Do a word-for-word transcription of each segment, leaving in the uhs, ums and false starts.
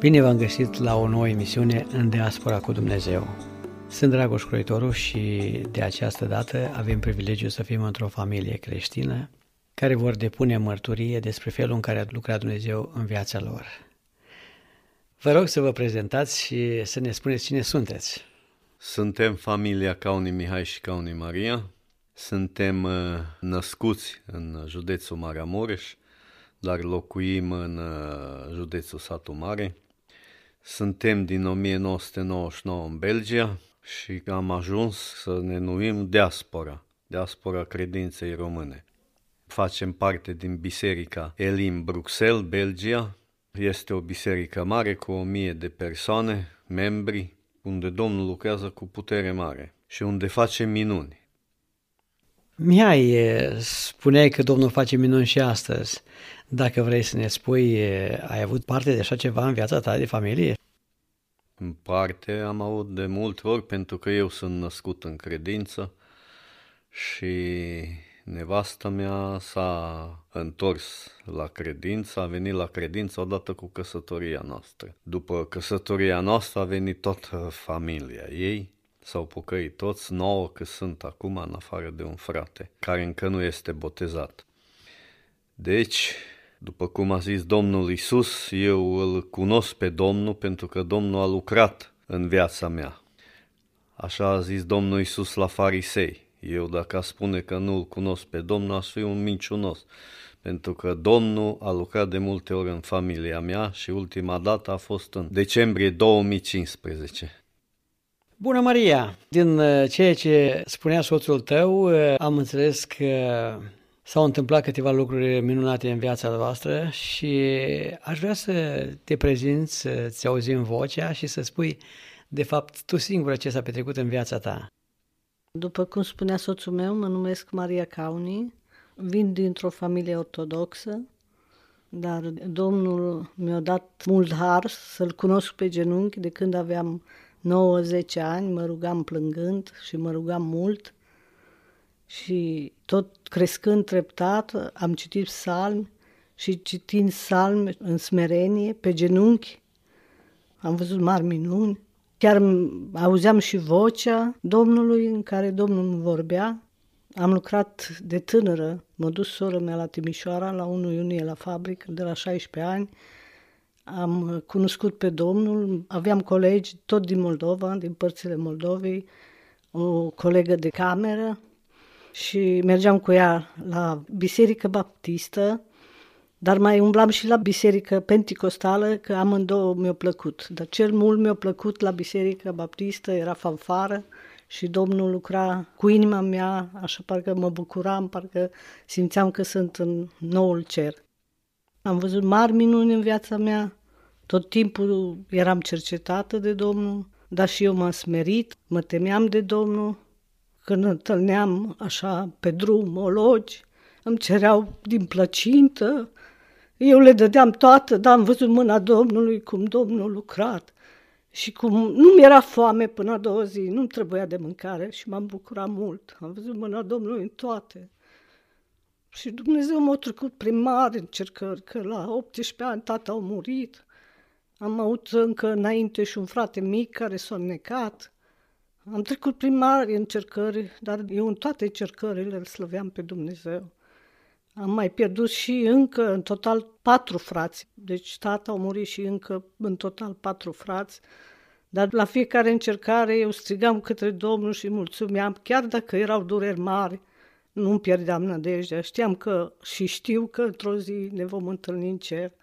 Bine v-am găsit la o nouă emisiune în Diaspora cu Dumnezeu. Sunt Dragoș Croitoru și de această dată avem privilegiul să fim într-o familie creștină care vor depune mărturie despre felul în care a lucrat Dumnezeu în viața lor. Vă rog să vă prezentați și să ne spuneți cine sunteți. Suntem familia Cauni Mihai și Cauni Maria. Suntem născuți în județul Maramureș, dar locuim în județul Satu Mare. Suntem din o mie nouă sute nouăzeci și nouă în Belgia și am ajuns să ne numim Diaspora, Diaspora Credinței Române. Facem parte din biserica Elim Bruxelles, Belgia. Este o biserică mare cu o mie de persoane, membri, unde Domnul lucrează cu putere mare și unde face minuni. Mihai, spuneai că Domnul face minuni și astăzi. Dacă vrei să ne spui, ai avut parte de așa ceva în viața ta de familie? În parte am avut de multe ori, pentru că eu sunt născut în credință și nevastă mea s-a întors la credință, a venit la credință odată cu căsătoria noastră. După căsătoria noastră a venit toată familia ei, s-au pocăit toți, nouă că sunt acum în afară de un frate, care încă nu este botezat. Deci, după cum a zis Domnul Iisus, eu îl cunosc pe Domnul pentru că Domnul a lucrat în viața mea. Așa a zis Domnul Iisus la farisei. Eu dacă a spune că nu îl cunosc pe Domnul, aș fi un minciunos, pentru că Domnul a lucrat de multe ori în familia mea și ultima dată a fost în decembrie două mii cincisprezece. Bună, Maria! Din ceea ce spunea soțul tău, am înțeles că s-au întâmplat câteva lucruri minunate în viața voastră și aș vrea să te prezinți, să-ți auzim vocea și să spui, de fapt, tu singură ce s-a petrecut în viața ta. După cum spunea soțul meu, mă numesc Maria Cauni, vin dintr-o familie ortodoxă, dar Domnul mi-a dat mult har să-L cunosc pe genunchi de când aveam nouă zece ani, mă rugam plângând și mă rugam mult și tot crescând treptat am citit psalmi și citind psalmi în smerenie, pe genunchi, am văzut mari minuni. Chiar auzeam și vocea Domnului în care Domnul îmi vorbea. Am lucrat de tânără, m-a dus sora mea la Timișoara, la unu iunie la fabrică, de la șaisprezece ani. Am cunoscut pe Domnul, aveam colegi tot din Moldova, din părțile Moldovei, o colegă de cameră și mergeam cu ea la biserică baptistă, dar mai umblam și la biserică penticostală, că amândouă mi-au plăcut. Dar cel mult mi-a plăcut la biserică baptistă, era fanfară și Domnul lucra cu inima mea, așa parcă mă bucuram, parcă simțeam că sunt în noul cer. Am văzut mari minuni în viața mea, tot timpul eram cercetată de Domnul, dar și eu m-am smerit, mă temeam de Domnul. Când întâlneam așa pe drum ologi, îmi cereau din plăcintă, eu le dădeam toată, dar am văzut mâna Domnului, cum Domnul a lucrat și cum nu mi-era foame până a doua zi, nu-mi trebuia de mâncare și m-am bucurat mult. Am văzut mâna Domnului în toate. Și Dumnezeu m-a trecut prin mari încercări, că la optsprezece ani tata a murit. Am avut încă înainte și un frate mic care s-a înnecat. Am trecut prin mari încercări, dar eu în toate încercările îl slăveam pe Dumnezeu. Am mai pierdut și încă în total patru frați, deci tata a murit și încă în total patru frați, dar la fiecare încercare eu strigam către Domnul și mulțumeam, chiar dacă erau dureri mari, nu-mi pierdeam nădejdea, știam că și știu că într-o zi ne vom întâlni în cer.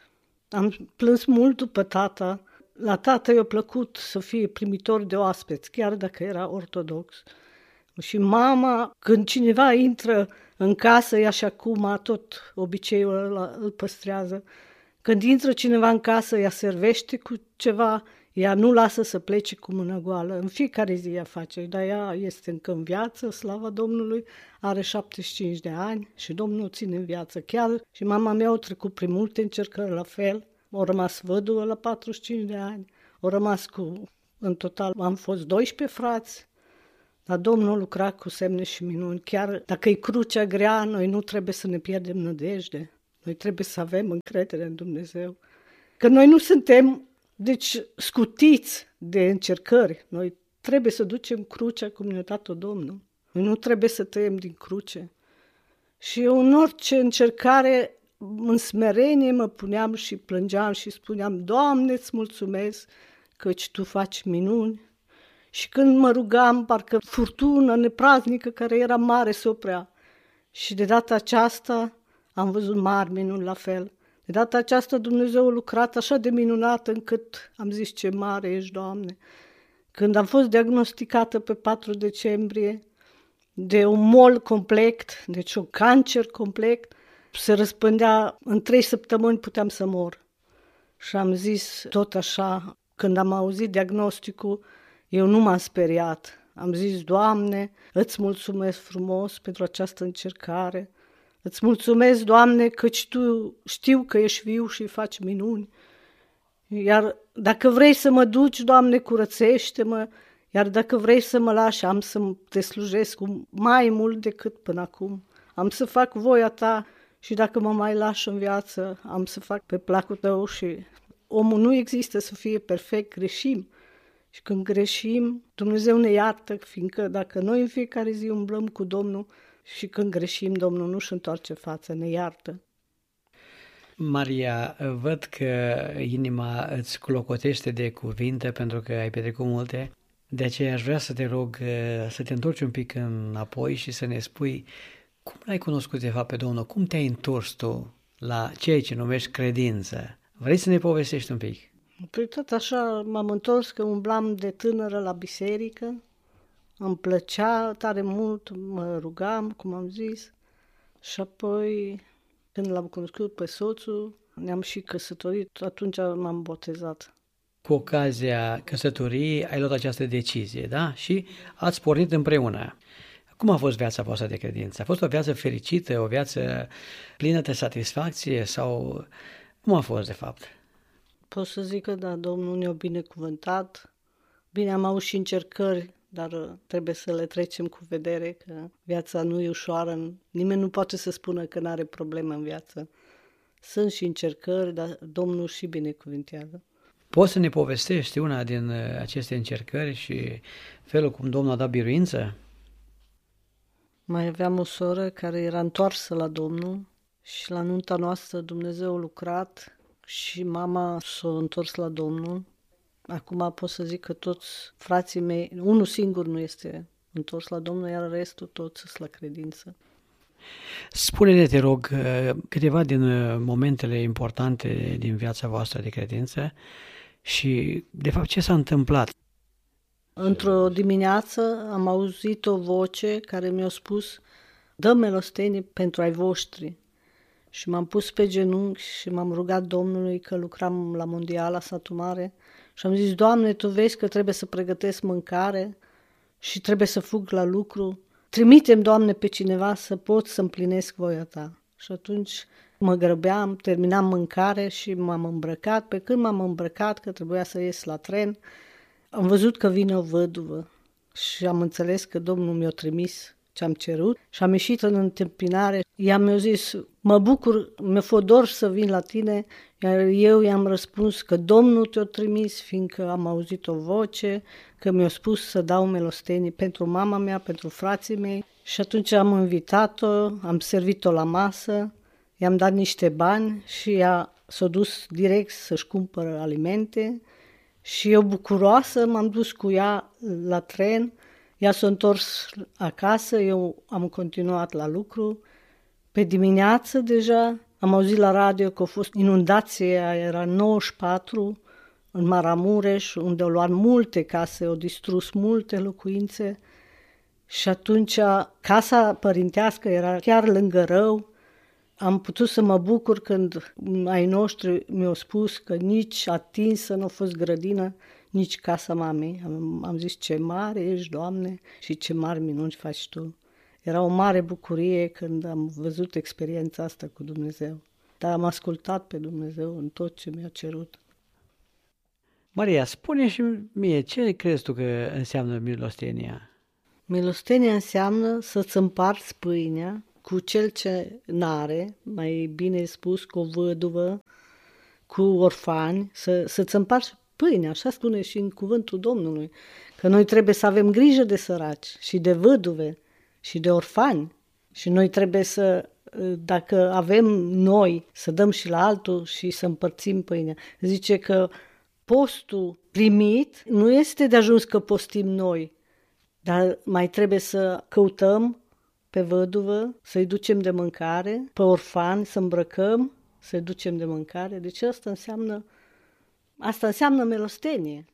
Am plâns mult după tata, la tata i-a plăcut să fie primitor de oaspeți, chiar dacă era ortodox. Și mama, când cineva intră în casă, ea și acum tot obiceiul ăla îl păstrează, când intră cineva în casă, ea servește cu ceva, ea nu lasă să plece cu mână goală. În fiecare zi ea face, dar ea este încă în viață, slava Domnului, are șaptezeci și cinci de ani și Domnul o ține în viață. Chiar și mama mea a trecut prin multe încercări la fel, a rămas văduvă la patruzeci și cinci de ani, a rămas cu, în total am fost doisprezece frați, dar Domnul lucra cu semne și minuni. Chiar dacă e crucea grea, noi nu trebuie să ne pierdem nădejde. Noi trebuie să avem încredere în Dumnezeu. Că noi nu suntem Deci, scutiți de încercări, noi trebuie să ducem crucea cum ne-a dat-o Domnul. Noi nu trebuie să tăiem din cruce. Și în orice încercare, în smerenie mă puneam și plângeam și spuneam, Doamne, îți mulțumesc căci Tu faci minuni. Și când mă rugam, parcă furtună nepraznică care era mare se oprea. Și de data aceasta am văzut mari minuni la fel. De data aceasta Dumnezeu a lucrat așa de minunat încât am zis ce mare ești, Doamne. Când am fost diagnosticată pe patru decembrie de un mol complet, deci un cancer complet, se răspândea, în trei săptămâni puteam să mor. Și am zis tot așa, când am auzit diagnosticul, eu nu m-am speriat. Am zis, Doamne, îți mulțumesc frumos pentru această încercare. Îți mulțumesc, Doamne, căci Tu știu că ești viu și faci minuni. Iar dacă vrei să mă duci, Doamne, curățește-mă. Iar dacă vrei să mă lași, am să te slujesc cu mai mult decât până acum. Am să fac voia Ta și dacă mă mai lași în viață, am să fac pe placul Tău. Și omul nu există să fie perfect, greșim. Și când greșim, Dumnezeu ne iartă, fiindcă dacă noi în fiecare zi umblăm cu Domnul și când greșim, Domnul nu-și întoarce fața, ne iartă. Maria, văd că inima îți clocotește de cuvinte pentru că ai petrecut multe, de aceea aș vrea să te rog să te întorci un pic înapoi și să ne spui cum l-ai cunoscut de fapt pe Domnul, cum te-ai întors tu la ceea ce numești credință. Vrei să ne povestești un pic? Păi tot așa m-am întors că umblam de tânără la biserică, îmi plăcea tare mult, mă rugam, cum am zis, și apoi când l-am cunoscut pe soțul, ne-am și căsătorit, atunci m-am botezat. Cu ocazia căsătoriei ai luat această decizie, da? Și ați pornit împreună. Cum a fost viața voastră de credință? A fost o viață fericită, o viață plină de satisfacție sau cum a fost de fapt? Pot să zic că da, Domnul ne-a binecuvântat. Bine, am avut și încercări, dar trebuie să le trecem cu vedere, că viața nu e ușoară. Nimeni nu poate să spună că nu are probleme în viață. Sunt și încercări, dar Domnul și binecuvintează. Poți să ne povestești una din aceste încercări și felul cum Domnul a dat biruință? Mai aveam o soră care era întoarsă la Domnul și la nunta noastră Dumnezeu a lucrat și mama s-a întors la Domnul. Acum pot să zic că toți frații mei, unul singur nu este întors la Domnul, iar restul toți sunt la credință. Spune-ne, te rog, câteva din momentele importante din viața voastră de credință și, de fapt, ce s-a întâmplat? Într-o dimineață am auzit o voce care mi-a spus, dă milostenie pentru ai voștri. Și m-am pus pe genunchi și m-am rugat Domnului, că lucram la Mondiala, satul mare, și am zis, Doamne, Tu vezi că trebuie să pregătesc mâncare și trebuie să fug la lucru. Trimite-mi, Doamne, pe cineva să pot să împlinesc voia Ta. Și atunci mă grăbeam, terminam mâncare și m-am îmbrăcat. Pe când m-am îmbrăcat, că trebuia să ies la tren, am văzut că vine o văduvă și am înțeles că Domnul mi-a trimis ce am cerut și am ieșit în întâmpinare. Ea mi-a zis, mă bucur, mi-a fost dor să vin la tine, iar eu i-am răspuns că Domnul te-a trimis, fiindcă am auzit o voce, că mi-a spus să dau milostenii pentru mama mea, pentru frații mei. Și atunci am invitat-o, am servit-o la masă, i-am dat niște bani și ea s-a dus direct să-și cumpără alimente și eu bucuroasă m-am dus cu ea la tren. Ea s-a întors acasă, eu am continuat la lucru. Pe dimineață deja am auzit la radio că a fost inundație, era nouăzeci și patru în Maramureș, unde au luat multe case, au distrus multe locuințe. Și atunci casa părintească era chiar lângă râu. Am putut să mă bucur când ai noștri mi-au spus că nici atinsă nu a fost grădină, nici casa mamei. Am, am zis, ce mare ești, Doamne, și ce mari minuni faci Tu. Era o mare bucurie când am văzut experiența asta cu Dumnezeu. Dar am ascultat pe Dumnezeu în tot ce mi-a cerut. Maria, spune și mie, ce crezi tu că înseamnă milostenia? Milostenia înseamnă să-ți împarți pâinea cu cel ce n-are, mai bine spus cu o văduvă, cu orfani, să, să-ți împarți pâine, așa spune și în cuvântul Domnului, că noi trebuie să avem grijă de săraci și de văduve și de orfani și noi trebuie să, dacă avem noi, să dăm și la altul și să împărțim pâinea. Zice că postul primit nu este de ajuns că postim noi, dar mai trebuie să căutăm pe văduvă, să-i ducem de mâncare, pe orfani să îmbrăcăm, să-i ducem de mâncare. Deci asta înseamnă, asta înseamnă milostenie.